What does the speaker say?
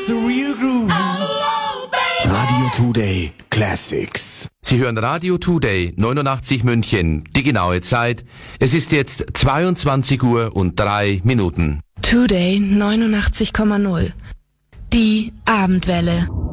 the real groove. Radio Today Classics. Sie hören Radio Today 89 München. Die genaue Zeit. Es ist jetzt 22:03. Today 89,0. Die Abendwelle.